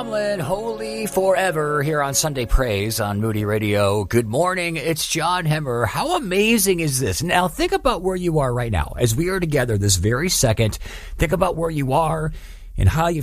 Holy Forever here on Sunday Praise on Moody Radio. Good morning. It's John Hemmer. How amazing is this? Now think about where you are right now. As we are together this very second, think about where you are and how you